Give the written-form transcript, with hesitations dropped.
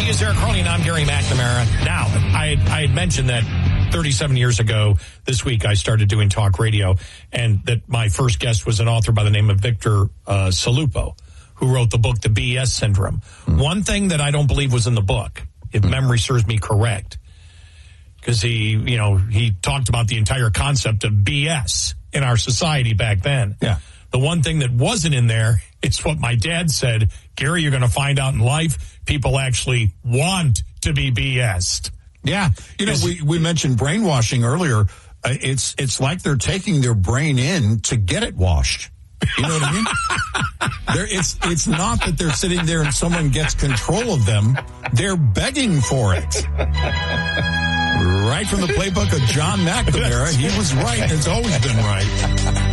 is Eric Crowley, and I'm Gary McNamara. Now, I had mentioned that 37 years ago this week I started doing talk radio, and that my first guest was an author by the name of Victor Salupo, who wrote the book, The BS Syndrome. One thing that I don't believe was in the book, if memory serves me correct, because he talked about the entire concept of BS in our society back then. Yeah. The one thing that wasn't in there, it's what my dad said, Gary, you're going to find out in life, people actually want to be BS'd. Yeah. We mentioned brainwashing earlier. It's like they're taking their brain in to get it washed. You know what I mean? It's not that they're sitting there and someone gets control of them. They're begging for it. Right from the playbook of John McNamara, he was right. It's always been right.